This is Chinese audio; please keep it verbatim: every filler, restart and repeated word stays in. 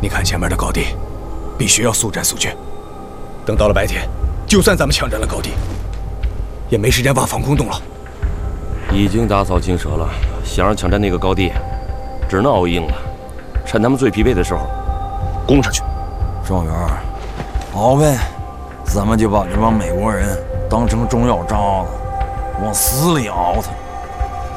你看前面的高地，必须要速战速决。等到了白天，就算咱们抢占了高地，也没时间挖防空洞了。 已经打草惊蛇了，想让抢占那个高地，只能熬硬了，趁他们最疲惫的时候攻上去。 状元，好呗，咱们就把这帮美国人当成中药渣子，往死里熬他。